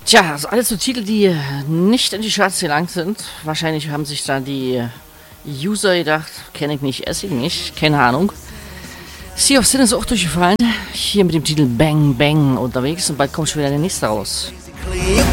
Tja, also alles so Titel, die nicht in die Charts gelangt sind. Wahrscheinlich haben sich da die User gedacht, kenne ich nicht, esse ich nicht, keine Ahnung. Sea of Sin ist auch durchgefallen. Hier mit dem Titel Bang Bang unterwegs und bald kommt schon wieder der nächste raus.